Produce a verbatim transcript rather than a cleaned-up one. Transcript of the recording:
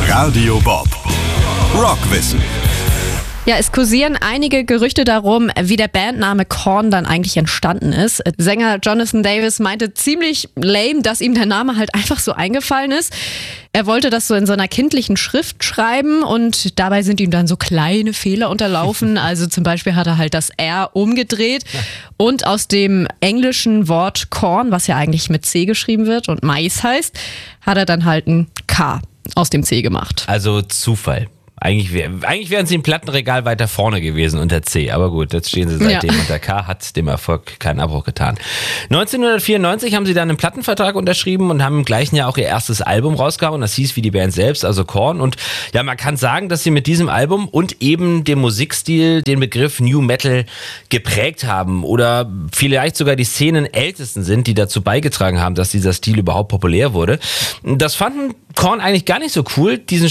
Radio Bob. Rockwissen. Ja, es kursieren einige Gerüchte darum, wie der Bandname Korn dann eigentlich entstanden ist. Sänger Jonathan Davis meinte ziemlich lame, dass ihm der Name halt einfach so eingefallen ist. Er wollte das so in so einer kindlichen Schrift schreiben und dabei sind ihm dann so kleine Fehler unterlaufen. Also zum Beispiel hat er halt das R umgedreht und aus dem englischen Wort Corn, was ja eigentlich mit C geschrieben wird und Mais heißt, hat er dann halt ein K aus dem C gemacht. Also Zufall. Eigentlich, wär, eigentlich wären sie im Plattenregal weiter vorne gewesen unter C. Aber gut, jetzt stehen sie seitdem ja. unter K, hat dem Erfolg keinen Abbruch getan. neunzehnhundertvierundneunzig haben sie dann einen Plattenvertrag unterschrieben und haben im gleichen Jahr auch ihr erstes Album rausgehauen. Das hieß wie die Band selbst, also Korn. Und ja, man kann sagen, dass sie mit diesem Album und eben dem Musikstil den Begriff New Metal geprägt haben. Oder vielleicht sogar die Szenenältesten sind, die dazu beigetragen haben, dass dieser Stil überhaupt populär wurde. Das fanden Korn eigentlich gar nicht so cool. Diesen